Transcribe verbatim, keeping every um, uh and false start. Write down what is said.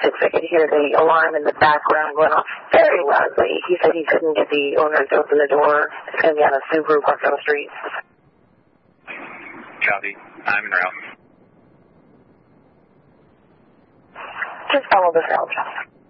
six, I could hear the alarm in the background going off very loudly. He said he couldn't get the owner to open the door. It's going to be on a Subaru parked on the street. Copy. I'm en route. Just follow this route.